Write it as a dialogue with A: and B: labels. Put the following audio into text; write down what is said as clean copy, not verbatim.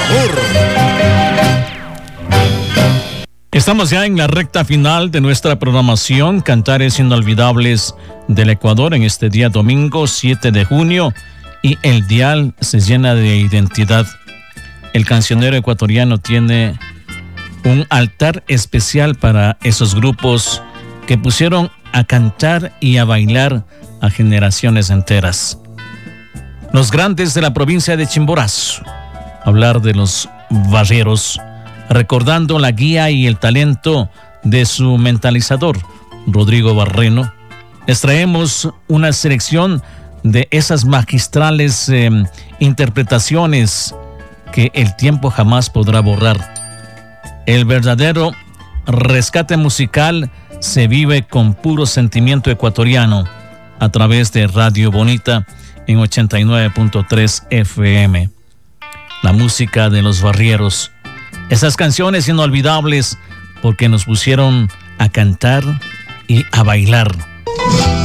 A: sabor.
B: Estamos ya en la recta final de nuestra programación Cantares Inolvidables del Ecuador en este día domingo 7 de junio y el dial se llena de identidad. El cancionero ecuatoriano tiene un altar especial para esos grupos que pusieron a cantar y a bailar a generaciones enteras. Los grandes de la provincia de Chimborazo, hablar de los barreros, recordando la guía y el talento de su mentalizador, Rodrigo Barreno. Les traemos una selección de esas magistrales interpretaciones que el tiempo jamás podrá borrar. El verdadero rescate musical se vive con puro sentimiento ecuatoriano a través de Radio Bonita en 89.3 FM. La música de los barrieros. Esas canciones inolvidables porque nos pusieron a cantar y a bailar.